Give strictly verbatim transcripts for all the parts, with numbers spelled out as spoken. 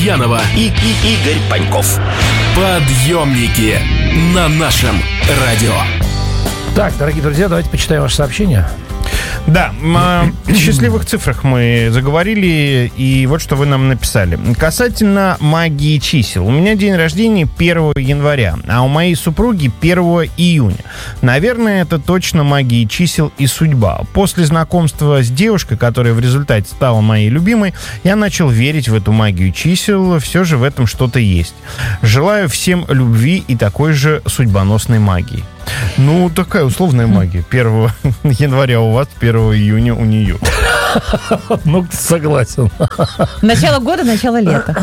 Янова и, и Игорь Паньков. Подъемники на нашем радио. Так, дорогие друзья, давайте почитаем ваше сообщение. Да, о счастливых цифрах мы заговорили, и вот что вы нам написали. Касательно магии чисел. У меня день рождения первого января, а у моей супруги первого июня. Наверное, это точно магия чисел и судьба. После знакомства с девушкой, которая в результате стала моей любимой, я начал верить в эту магию чисел. Все же в этом что-то есть. Желаю всем любви и такой же судьбоносной магии. Ну, такая условная магия. первого января у вас, первого июня у нее. Ну, согласен. Начало года, начало лета.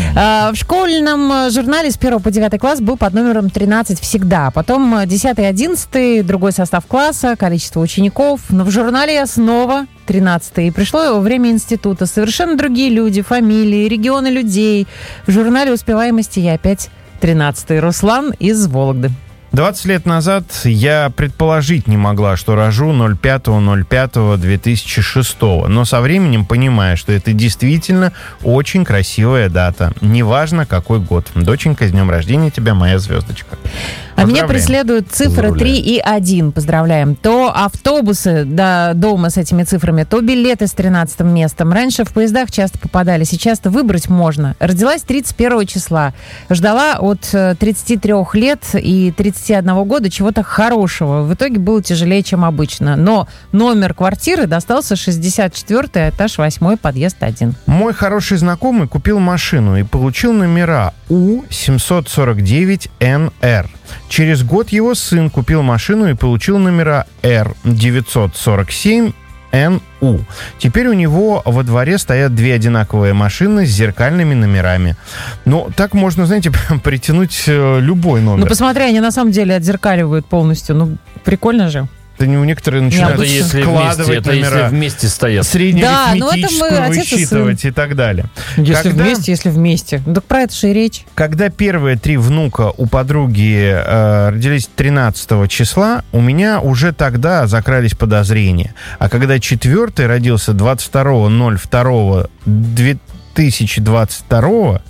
В школьном журнале с первого по девятый класс был под номером тринадцать всегда. Потом десятый, одиннадцатый, другой состав класса, количество учеников. Но в журнале я снова тринадцатый. И пришло время института. Совершенно другие люди, фамилии, регионы людей. В журнале успеваемости я опять тринадцатый. Руслан из Вологды. двадцать лет назад я предположить не могла, что рожу ноль пятого ноль пятого две тысячи шестого, но со временем понимаю, что это действительно очень красивая дата. Неважно, какой год. Доченька, с днем рождения тебя, моя звездочка. А меня преследуют цифры три и один. Поздравляем. То автобусы до дома с этими цифрами, то билеты с тринадцатым местом. Раньше в поездах часто попадали, сейчас-то выбрать можно. Родилась тридцать первого числа. Ждала от тридцати трёх лет и тридцати одного года чего-то хорошего. В итоге было тяжелее, чем обычно. Но номер квартиры достался шестьдесят четвёртый, этаж восьмой, подъезд один. Мой хороший знакомый купил машину и получил номера У семьсот сорок девять эн эр. Через год его сын купил машину и получил номера Р девятьсот сорок семь эн у. Теперь у него во дворе стоят две одинаковые машины с зеркальными номерами. Ну, так можно, знаете, притянуть любой номер. Ну, посмотри, они на самом деле отзеркаливают полностью. Ну, прикольно же. Это не у некоторых начинают это если складывать вместе, это номера, если вместе стоят. Среднеарифметическую да, высчитывать и так далее. Если когда, вместе, если вместе. Так про это же и речь. Когда первые три внука у подруги э, родились тринадцатого числа, у меня уже тогда закрались подозрения. А когда четвертый родился двадцать второго ноль второго две тысячи двадцать второго,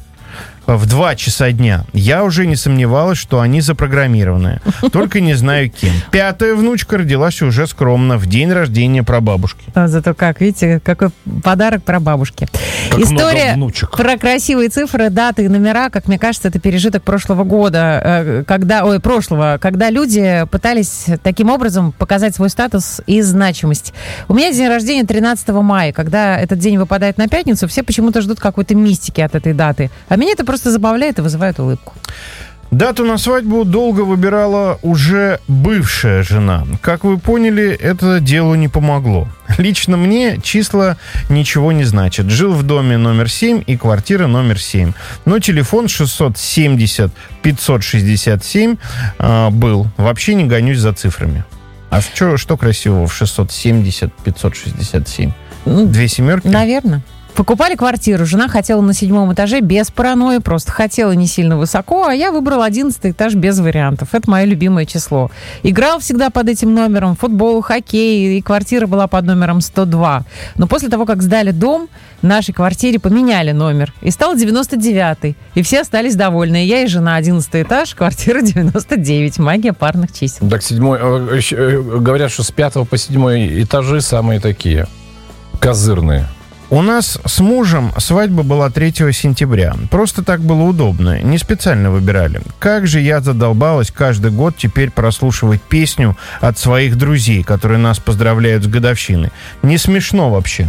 в два часа дня, я уже не сомневалась, что они запрограммированы. Только не знаю кем. Пятая внучка родилась уже скромно, в день рождения прабабушки. А зато как, видите, какой подарок прабабушке. Как История про красивые цифры, даты и номера, как мне кажется, это пережиток прошлого года, когда, ой, прошлого, когда люди пытались таким образом показать свой статус и значимость. У меня день рождения тринадцатого мая. Когда этот день выпадает на пятницу, все почему-то ждут какой-то мистики от этой даты. А меня это просто забавляет и вызывает улыбку. Дату на свадьбу долго выбирала уже бывшая жена. Как вы поняли, это делу не помогло. Лично мне числа ничего не значат. Жил в доме номер семь и квартира номер семь. Но телефон шестьсот семьдесят пятьсот шестьдесят семь э, был. Вообще не гонюсь за цифрами. А что, что красивого в шестьсот семьдесят пятьсот шестьдесят семь? Две семерки? Наверное. Покупали квартиру. Жена хотела на седьмом этаже без паранойи, просто хотела не сильно высоко, а я выбрал одиннадцатый этаж без вариантов. Это мое любимое число. Играл всегда под этим номером, футбол, хоккей, и квартира была под номером сто два. Но после того, как сдали дом, в нашей квартире поменяли номер. И стал девяносто девятый. И все остались довольны. И я, и жена. одиннадцатый этаж, квартира девяносто девять. Магия парных чисел. Так, седьмой... Говорят, что с пятого по седьмой этажи самые такие козырные. У нас с мужем свадьба была третьего сентября. Просто так было удобно. Не специально выбирали. Как же я задолбалась каждый год теперь прослушивать песню от своих друзей, которые нас поздравляют с годовщиной. Не смешно вообще.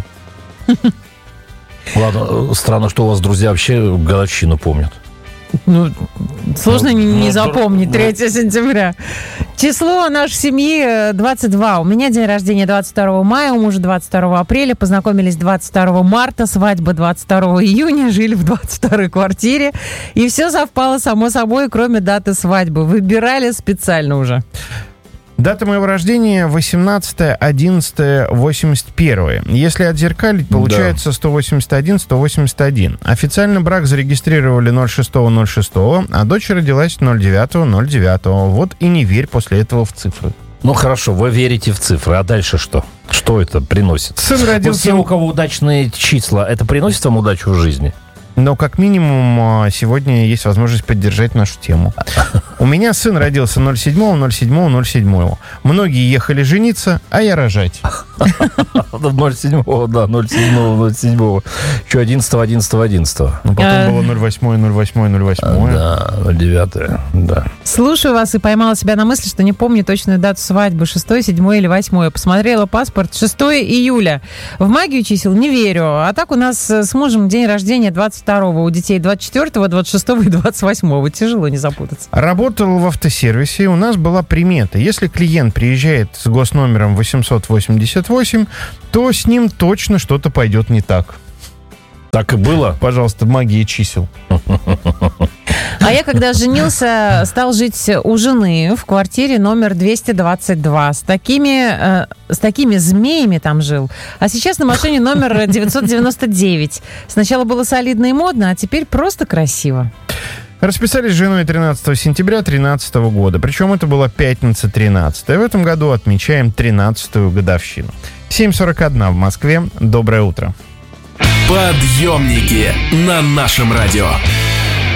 Ладно, странно, что у вас друзья вообще годовщину помнят. Ну, сложно ну, не, не ну, запомнить третьего сентября. Число нашей семьи двадцать два. У меня день рождения двадцать второго мая, у мужа двадцать второго апреля. Познакомились двадцать второго марта, свадьба двадцать второго июня, жили в двадцать второй квартире. И все совпало само собой, кроме даты свадьбы. Выбирали специально уже. Дата моего рождения восемнадцатое одиннадцатое восемьдесят первое. Если отзеркалить, получается сто восемьдесят один сто восемьдесят один. Официально брак зарегистрировали ноль шестого ноль шестого, а дочь родилась ноль девятого ноль девятого. Вот и не верь после этого в цифры. Ну хорошо, вы верите в цифры, а дальше что? Что это приносит? Сын родился... Вот все, у кого удачные числа, это приносит вам удачу в жизни? Но как минимум сегодня есть возможность поддержать нашу тему. У меня сын родился ноль седьмого ноль седьмого ноль седьмого. Многие ехали жениться, а я рожать. ноль седьмого, да, ноль седьмого ноль седьмого. Еще одиннадцатого одиннадцатого одиннадцатого. Ну, потом было ноль восьмого ноль восьмого ноль восьмого. Да, ноль девятого, да. Слушаю вас и поймала себя на мысли, что не помню точную дату свадьбы, шестое, седьмое или восьмое. Посмотрела паспорт, шестое июля. В магию чисел не верю. А так у нас с мужем день рождения двадцать второго, у детей двадцать четвёртого, двадцать шестого и двадцать восьмого. Тяжело не запутаться. Работал в автосервисе, у нас была примета. Если клиент приезжает с госномером восемьсот восемьдесят восемь, то с ним точно что-то пойдет не так. Так и было? Пожалуйста, магия чисел. А я, когда женился, стал жить у жены в квартире номер двести двадцать два. С такими, э, с такими змеями там жил. А сейчас на машине номер девятьсот девяносто девять. Сначала было солидно и модно, а теперь просто красиво. Расписались с женой тринадцатого сентября две тысячи тринадцатого года. Причем это была пятница тринадцатая. В этом году отмечаем тринадцатую годовщину. семь сорок один в Москве. Доброе утро. Подъемники на нашем радио.